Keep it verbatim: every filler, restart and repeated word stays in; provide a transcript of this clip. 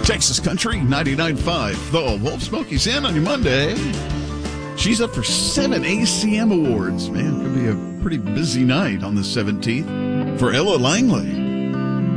Texas Country ninety-nine point five. The Wolf Smokies in on your Monday. She's up for seven A C M awards. Man, it could be a pretty busy night on the seventeenth for Ella Langley.